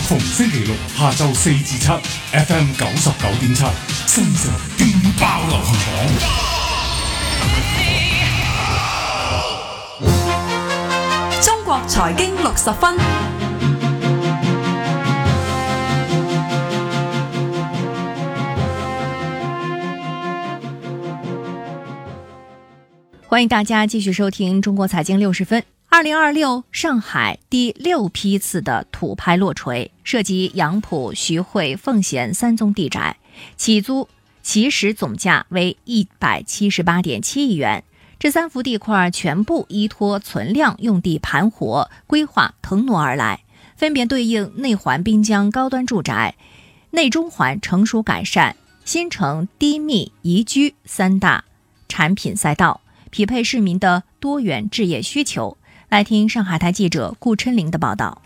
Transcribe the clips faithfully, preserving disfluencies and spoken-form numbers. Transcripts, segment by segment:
逢星期六下晝四至七 ，F M 九十九點七，新城勁爆流行榜。中國財經六十分。 欢迎大家继续收听中国财经六十分。二零二六上海第六批次的土拍落锤，涉及杨浦、徐汇、奉贤三宗地宅，起租起始总价为一百七十八点七亿元。这三幅地块全部依托存量用地盘活规划腾挪而来，分别对应内环滨江高端住宅、内中环成熟改善、新城低密宜居三大产品赛道，匹配市民的多元置业需求。来听上海台记者顾琛玲的报道。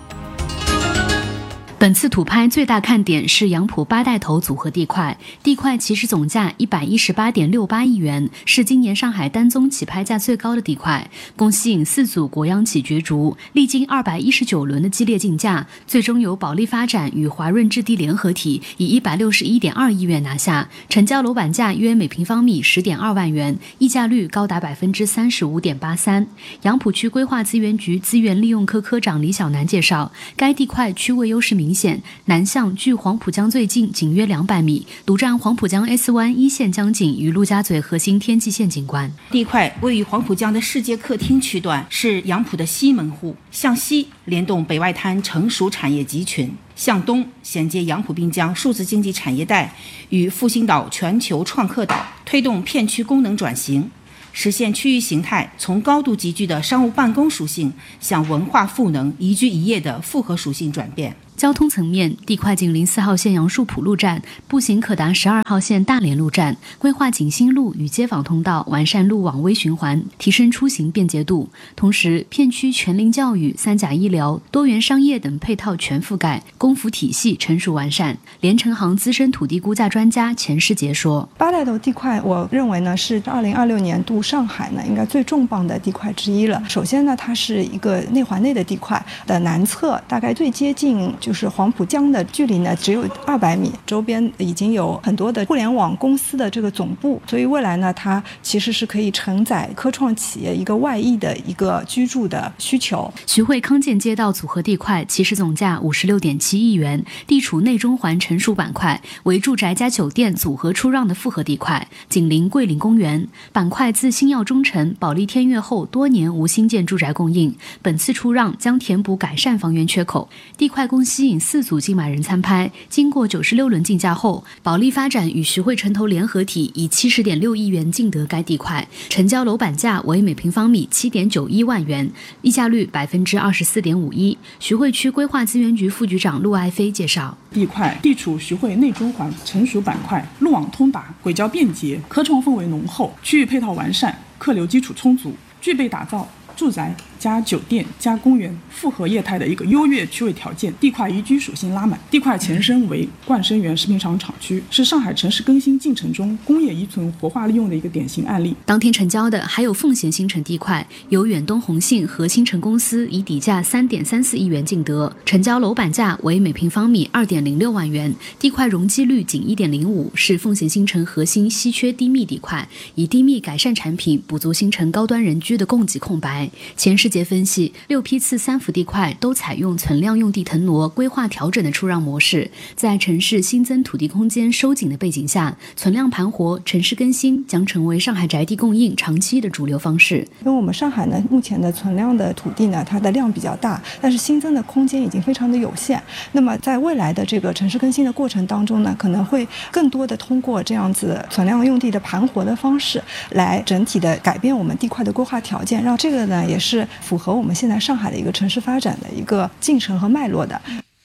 本次土拍最大看点是杨浦八带头组合地块，地块起始总价一百一十八点六八亿元，是今年上海单宗起拍价最高的地块，共吸引四组国央企角逐，历经二百一十九轮的激烈竞价，最终由保利发展与华润置地联合体以一百六十一点二亿元拿下，成交楼板价约每平方米十点二万元，溢价率高达百分之三十五点八三。杨浦区规划资源局资源利用科科长李小楠介绍，该地块区位优势明显。明显，南向距黄浦江最近，仅约两百米，独占黄浦江 S 湾一线江景与陆家嘴核心天际线景观。 地块位于黄浦江的世界客厅区段，是杨浦的西门户，向西联动北外滩成熟产业集群，向东衔接杨浦滨江数字经济产业带与复兴岛全球创客岛，推动片区功能转型，实现区域形态从高度集聚的商务办公属性向文化赋能宜居宜业的复合属性转变。 交通层面，地块紧邻四号线杨树浦路站，步行可达十二号线大连路站，规划锦新路与街坊通道，完善路网微循环，提升出行便捷度。同时，片区全龄教育、三甲医疗、多元商业等配套全覆盖，公服体系成熟完善。联成行资深土地估价专家钱世杰说：“ 八带头地块，我认为呢是二零二六年度上海呢应该最重磅的地块之一了。首先呢，它是一个内环内的地块的南侧，大概最接近。就是黄浦江的距离呢只有二百米，周边已经有很多的互联网公司的这个总部，所以未来呢它其实是可以承载科创企业一个外溢的一个居住的需求。 徐汇康健街道组合地块起始总价五十六点七亿元，地处内中环成熟板块，为住宅加酒店组合出让的复合地块，紧邻桂林公园。板块自星耀中城、保利天悦后多年无新建住宅供应，本次出让将填补改善房源缺口。地块共吸引四组竞买人参拍，经过九十六轮竞价后，保利发展与徐汇城投联合体以七十点六亿元竞得该地块，成交楼板价为每平方米七点九一万元，溢价率百分之二十四点五一。徐汇区规划资源局副局长陆爱飞介绍， 地块地处徐汇内中环成熟板块，路网通达，轨交便捷，科创氛围浓厚，区域配套完善，客流基础充足，具备打造住宅加酒店加公园复合业态的一个优越区位条件。地块宜居属性拉满，地块前身为冠生园食品厂厂区，是上海城市更新进程中工业遗存活化利用的一个典型案例。 当天成交的还有奉贤新城地块，由远东宏信和新城公司以底价三点三四亿元竞得，成交楼板价为每平方米二点零六万元，地块容积率仅一点零五，是奉贤新城核心稀缺低密地块，以低密改善产品补足新城高端人居的供给空白。钱世杰分析，六批次三幅地块都采用存量用地腾挪、规划调整的出让模式，在城市新增土地空间收紧的背景下，存量盘活、城市更新将成为上海宅地供应长期的主流方式。 因为我们上海呢，目前的存量的土地呢，它的量比较大，但是新增的空间已经非常的有限。那么在未来的这个城市更新的过程当中呢，可能会更多的通过这样子存量用地的盘活的方式，来整体的改变我们地块的规划条件，让这个呢也是符合我们现在上海的一个城市发展的一个进程和脉络的。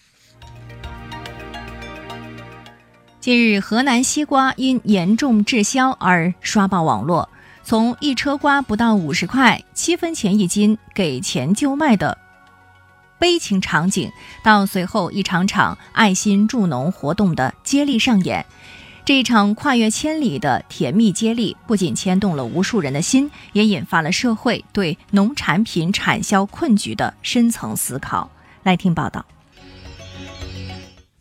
近日，河南西瓜因严重滞销而刷爆网络，从一车瓜不到五十块，七分钱一斤，给钱就卖的悲情场景，到随后一场场爱心助农活动的接力上演。这一场跨越千里的甜蜜接力，不仅牵动了无数人的心，也引发了社会对农产品产销困局的深层思考。来听报道。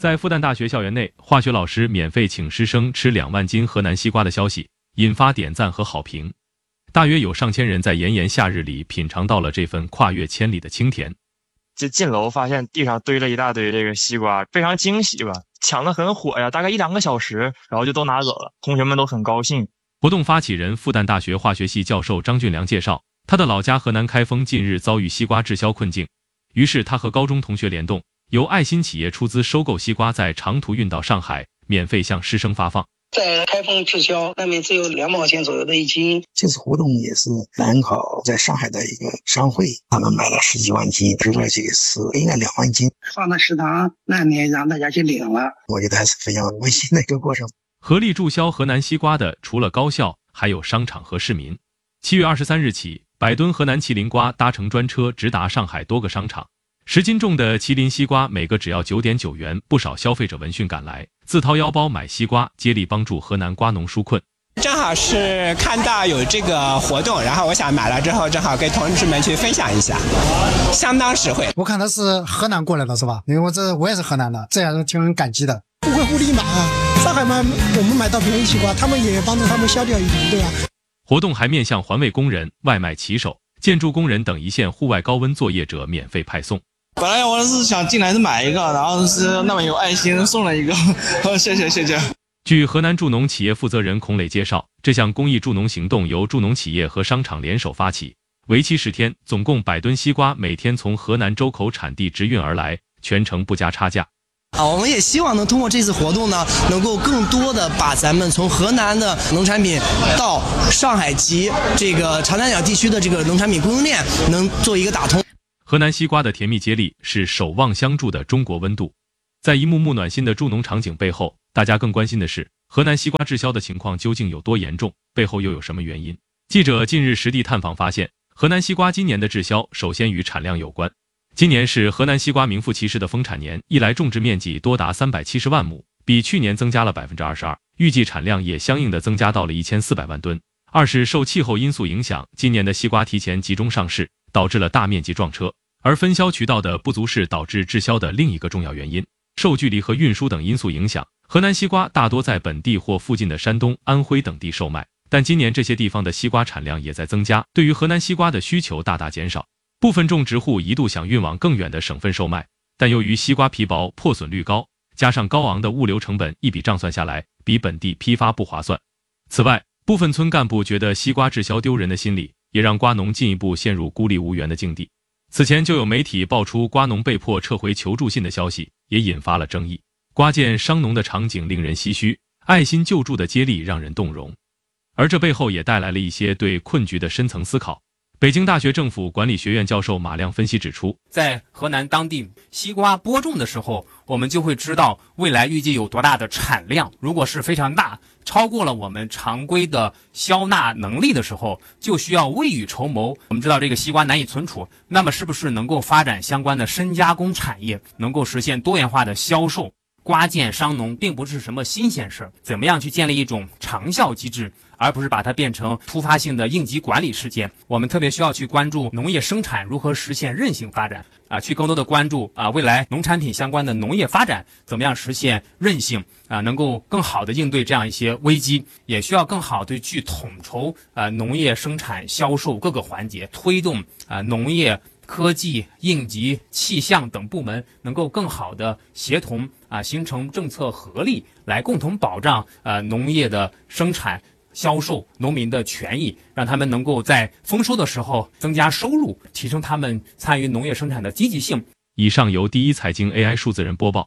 在复旦大学校园内，化学老师免费请师生吃两万斤河南西瓜的消息引发点赞和好评。大约有上千人在炎炎夏日里品尝到了这份跨越千里的清甜。 就进楼发现地上堆了一大堆这个西瓜，非常惊喜吧，抢得很火呀，大概一两个小时，然后就都拿走了，同学们都很高兴。 活动发起人复旦大学化学系教授张俊良介绍，他的老家河南开封近日遭遇西瓜滞销困境，于是他和高中同学联动，由爱心企业出资收购西瓜，在长途运到上海，免费向师生发放。 在开封滞销，那边只有两毛钱左右的一斤。 这次活动也是南考在上海的一个商会，他们买了十几万斤，值了这个是应该两万斤， 放到食堂那里让大家去领了。 我觉得还是非常温馨的一个过程。 合力注销河南西瓜的除了高校，还有商场和市民。七月二十三日起，百吨河南麒麟瓜搭乘专车直达上海多个商场。十斤重的麒麟西瓜每个只要九点九元，不少消费者闻讯赶来，自掏腰包买西瓜，接力帮助河南瓜农纾困。 正好是看到有这个活动，然后我想买了之后正好跟同志们去分享一下，相当实惠。 我看他是河南过来的是吧？因为我这我也是河南的，这样是挺感激的。 互惠互利嘛，上海嘛我们买到便宜西瓜，他们也帮助他们消掉一点，对吧？ 活动还面向环卫工人、外卖骑手、建筑工人等一线户外高温作业者免费派送。 本来我是想进来是买一个，然后是那么有爱心送了一个，谢谢谢谢。 据河南助农企业负责人孔磊介绍，这项公益助农行动由助农企业和商场联手发起，为期十天，总共百吨西瓜每天从河南周口产地直运而来，全程不加差价。 啊，我们也希望能通过这次活动呢，能够更多的把咱们从河南的农产品到上海及这个长三角地区的这个农产品供应链能做一个打通。 河南西瓜的甜蜜接力是守望相助的中国温度。在一幕幕暖心的助农场景背后，大家更关心的是河南西瓜滞销的情况究竟有多严重，背后又有什么原因？记者近日实地探访发现，河南西瓜今年的滞销首先与产量有关。今年是河南西瓜名副其实的丰产年，一来种植面积多达三百七十万亩，比去年增加了 百分之二十二， 预计产量也相应的增加到了一千四百万吨。二是受气候因素影响，今年的西瓜提前集中上市，导致了大面积撞车，而分销渠道的不足是导致滞销的另一个重要原因。受距离和运输等因素影响，河南西瓜大多在本地或附近的山东、安徽等地售卖，但今年这些地方的西瓜产量也在增加，对于河南西瓜的需求大大减少。部分种植户一度想运往更远的省份售卖，但由于西瓜皮薄、破损率高，加上高昂的物流成本，一笔账算下来，比本地批发不划算。此外，部分村干部觉得西瓜滞销丢人的心理，也让瓜农进一步陷入孤立无援的境地。此前就有媒体爆出瓜农被迫撤回求助信的消息，也引发了争议。瓜见伤农的场景令人唏嘘，爱心救助的接力让人动容，而这背后也带来了一些对困局的深层思考。北京大学政府管理学院教授马亮分析指出， 在河南当地西瓜播种的时候，我们就会知道未来预计有多大的产量，如果是非常大，超过了我们常规的销纳能力的时候，就需要未雨绸缪。我们知道这个西瓜难以存储，那么是不是能够发展相关的深加工产业，能够实现多元化的销售？瓜见伤农并不是什么新鲜事，怎么样去建立一种长效机制，而不是把它变成突发性的应急管理事件。我们特别需要去关注农业生产如何实现韧性发展啊，去更多的关注啊未来农产品相关的农业发展怎么样实现韧性啊，能够更好的应对这样一些危机，也需要更好的去统筹啊农业生产销售各个环节，推动啊农业科技、应急、气象等部门能够更好的协同啊，形成政策合力，来共同保障呃农业的生产、销售、农民的权益，让他们能够在丰收的时候增加收入，提升他们参与农业生产的积极性。 以上由第一财经 A I 数字人播报。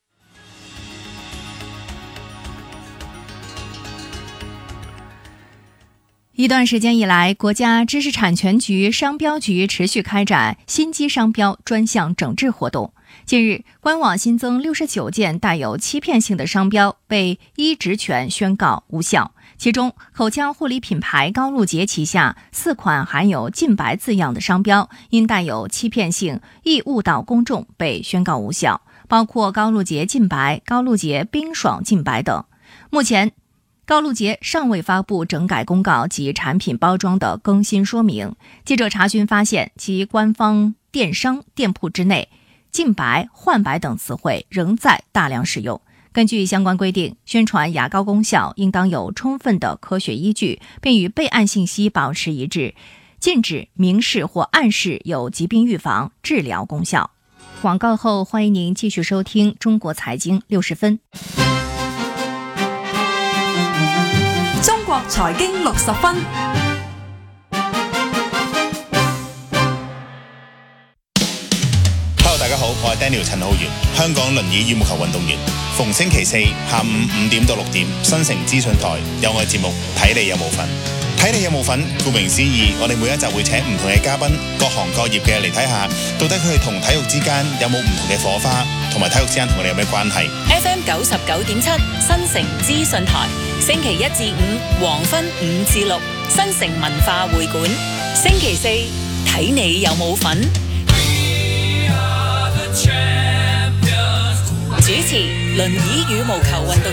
一段时间以来，国家知识产权局、商标局持续开展新机商标专项整治活动。近日，官网新增六十九件带有欺骗性的商标被依职权宣告无效，其中口腔护理品牌高露洁旗下四款含有净白字样的商标因带有欺骗性易误导公众被宣告无效，包括高露洁净白、高露洁冰爽净白等。目前高露洁尚未发布整改公告及产品包装的更新说明。记者查询发现，其官方电商店铺之内净白、焕白等词汇仍在大量使用。根据相关规定，宣传牙膏功效应当有充分的科学依据，并与备案信息保持一致，禁止明示或暗示有疾病预防、治疗功效。广告后，欢迎您继续收听《中国财经六十分》。 中國財經六十分。 Hello， 大家好，我係 Daniel 陳浩源，香港輪椅羽毛球運動員。逢星期四下午五點到六點，新城資訊台有我嘅節目，睇你有冇份。睇你有冇份，顧名思義，我哋每一集會請唔同嘅嘉賓，各行各業嘅嚟睇下，到底佢哋同體育之間有冇唔同嘅火花，同埋體育之間同我哋有咩關係。 F M 九十九點七新城資訊台，星期一至五黃昏五至六，新城文化會館。星期四睇你有冇份。主持輪椅羽毛球運動